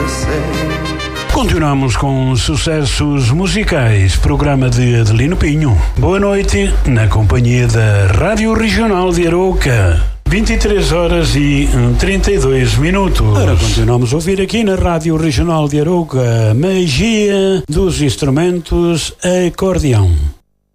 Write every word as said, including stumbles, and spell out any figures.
Continuamos com sucessos musicais, programa de Adelino Pinho. Boa noite, na companhia da Rádio Regional de Arouca. vinte e três horas e trinta e dois minutos. Ora, continuamos a ouvir aqui na Rádio Regional de Arouca, magia dos instrumentos acordeão.